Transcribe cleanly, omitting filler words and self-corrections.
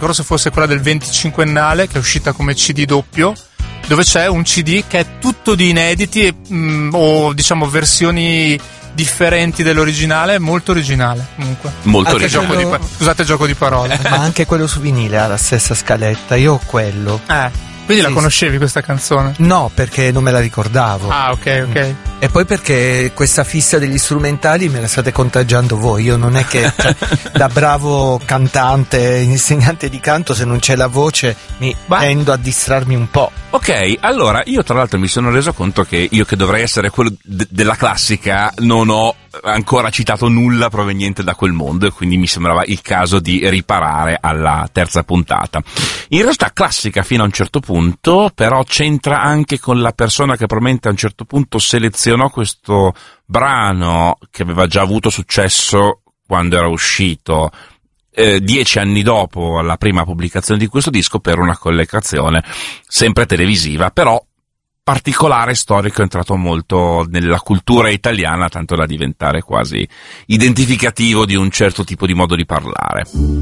ricordo se fosse quella del 25ennale, che è uscita come CD doppio, dove c'è un CD che è tutto di inediti o diciamo versioni differenti dell'originale, molto originale comunque. Molto originale. Scusate il gioco di parole. Ma anche quello su vinile ha la stessa scaletta, io ho quello. Quindi Sì, la conoscevi questa canzone? No, perché non me la ricordavo. Ah, ok. E poi perché questa fissa degli strumentali me la state contagiando voi. Io non è che da bravo cantante, insegnante di canto, se non c'è la voce tendo a distrarmi un po'. Ok, allora io tra l'altro mi sono reso conto che io, che dovrei essere quello della classica, non ho ancora citato nulla proveniente da quel mondo, e quindi mi sembrava il caso di riparare alla terza puntata. In realtà classica fino a un certo punto, però c'entra anche con la persona che probabilmente a un certo punto selezionò questo brano, che aveva già avuto successo quando era uscito 10 anni dopo la prima pubblicazione di questo disco, per una collocazione sempre televisiva, però particolare, storico, è entrato molto nella cultura italiana, tanto da diventare quasi identificativo di un certo tipo di modo di parlare.